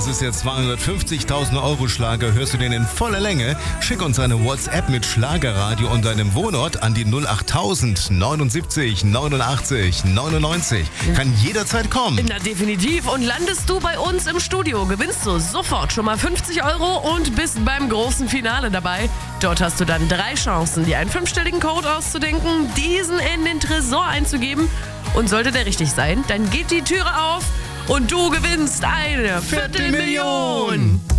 das ist der 250.000 Euro Schlager. Hörst du den in voller Länge? Schick uns eine WhatsApp mit Schlagerradio und deinem Wohnort an die 08000 79 89 99. Kann jederzeit kommen. Na definitiv. Und landest du bei uns im Studio, gewinnst du sofort schon mal 50 Euro und bist beim großen Finale dabei. Dort hast du dann 3 Chancen, dir einen 5-stelligen Code auszudenken, diesen in den Tresor einzugeben. Und sollte der richtig sein, dann geht die Türe auf und du gewinnst eine Viertelmillion.